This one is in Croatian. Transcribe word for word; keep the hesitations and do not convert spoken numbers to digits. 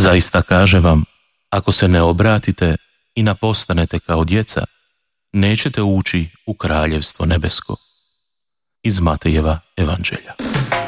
Zaista kaže vam, ako se ne obratite i napostanete kao djeca, nećete ući u kraljevstvo nebesko. Iz Matejeva evanđelja.